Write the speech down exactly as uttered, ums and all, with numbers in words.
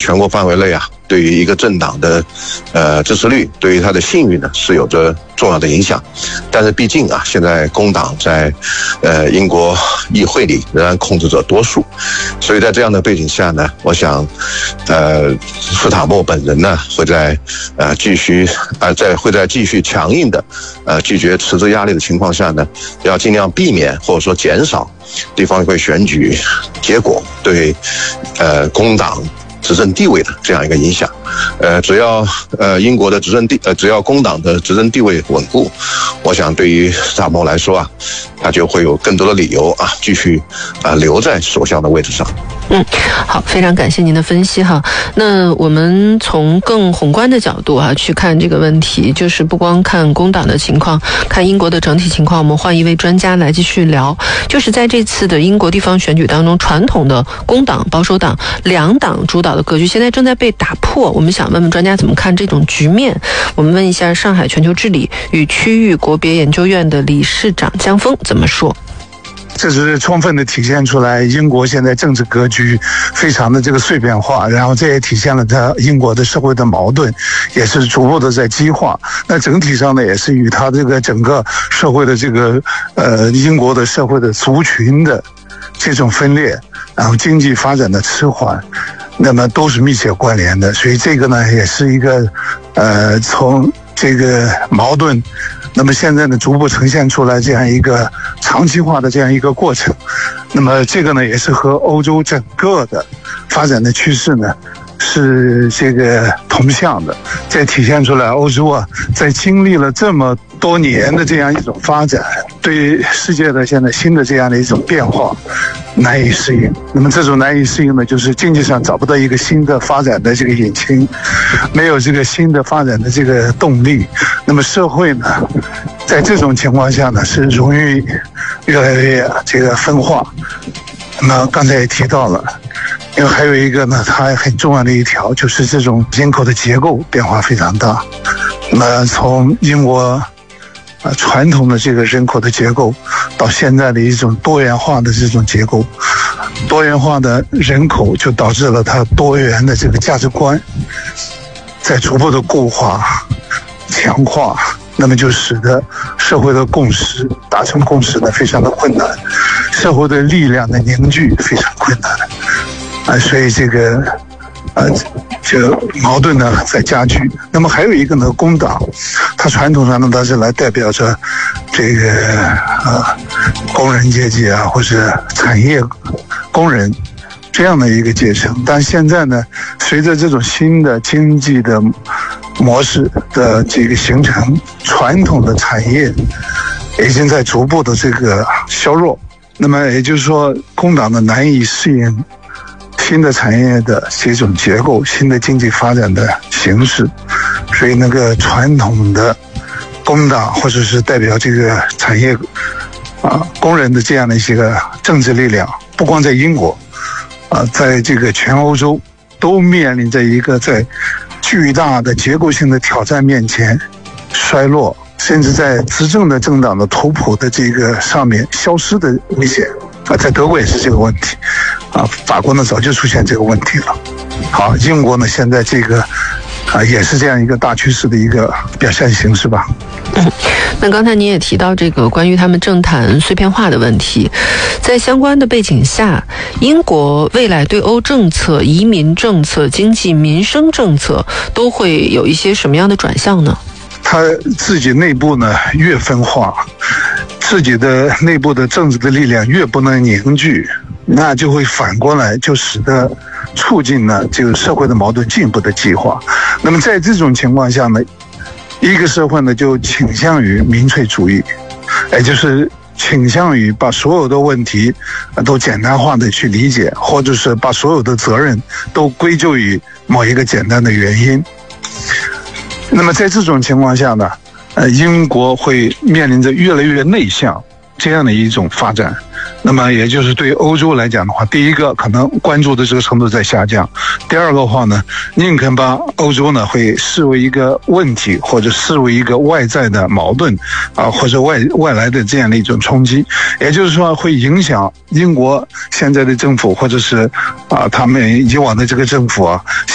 全国范围内啊，对于一个政党的呃支持率，对于它的信誉呢是有着重要的影响。但是毕竟啊，现在工党在呃英国议会里仍然控制着多数，所以在这样的背景下呢，我想呃斯塔默本人呢会在呃继续呃在会在继续强硬的呃拒绝辞职压力的情况下呢，要尽量避免或者说减少地方议会选举结果对呃工党执政地位的这样一个影响。呃，只要呃英国的执政地呃只要工党的执政地位稳固，我想对于斯塔默来说啊，他就会有更多的理由啊继续啊、呃、留在首相的位置上。 嗯，好，非常感谢您的分析哈。那我们从更宏观的角度啊去看这个问题，就是不光看工党的情况，看英国的整体情况。我们换一位专家来继续聊，就是在这次的英国地方选举当中，传统的工党、保守党两党主导的格局现在正在被打破。我们想问问专家怎么看这种局面？我们问一下上海全球治理与区域国别研究院的理事长江峰怎么说。 这是充分的体现出来英国现在政治格局非常的这个碎片化，然后这也体现了它英国的社会的矛盾也是逐步的在激化。那整体上呢，也是与它这个整个社会的这个呃英国的社会的族群的这种分裂，然后经济发展的迟缓，那么都是密切关联的。所以这个呢，也是一个呃从这个矛盾，那么现在呢逐步呈现出来这样一个长期化的这样一个过程。那么这个呢也是和欧洲整个的发展的趋势呢是这个同向的，这体现出来欧洲啊在经历了这么多年的这样一种发展，对世界的现在新的这样的一种变化难以适应。那么这种难以适应呢，就是经济上找不到一个新的发展的这个引擎，没有这个新的发展的这个动力。那么社会呢，在这种情况下呢，是容易越来越这个分化。那么刚才也提到了，因为还有一个呢，它很重要的一条就是这种人口的结构变化非常大。那么从英国啊，传统的这个人口的结构，到现在的一种多元化的这种结构，多元化的人口就导致了它多元的这个价值观在逐步的固化、强化，那么就使得社会的共识达成共识呢非常的困难，社会的力量的凝聚非常困难啊，所以这个呃。这个矛盾呢在加剧。那么还有一个呢，工党，它传统上呢它是来代表着这个呃工人阶级啊，或者产业工人这样的一个阶层。但现在呢，随着这种新的经济的模式的这个形成，传统的产业已经在逐步的这个削弱。那么也就是说，工党的难以适应新的产业的这种结构，新的经济发展的形式，所以那个传统的工党或者是代表这个产业啊工人的这样的一些个政治力量，不光在英国啊，在这个全欧洲都面临着一个在巨大的结构性的挑战面前衰落，甚至在执政的政党的图谱的这个上面消失的危险啊，在德国也是这个问题。啊，法国呢早就出现这个问题了。好，英国呢现在这个啊也是这样一个大趋势的一个表现形式吧。 嗯，那刚才您也提到这个关于他们政坛碎片化的问题，在相关的背景下，英国未来对欧政策、移民政策、经济民生政策都会有一些什么样的转向呢？ 他自己内部呢越分化，自己的内部的政治的力量越不能凝聚，那就会反过来就使得促进呢这个社会的矛盾进一步的激化。那么在这种情况下呢，一个社会呢就倾向于民粹主义，也就是倾向于把所有的问题都简单化的去理解，或者是把所有的责任都归咎于某一个简单的原因。那么在这种情况下呢，呃，英国会面临着越来越内向这样的一种发展。那么也就是对欧洲来讲的话，第一个可能关注的这个程度在下降，第二个话呢，宁肯把欧洲呢会视为一个问题，或者视为一个外在的矛盾啊，或者外外来的这样的一种冲击，也就是说会影响英国现在的政府，或者是啊他们以往的这个政府啊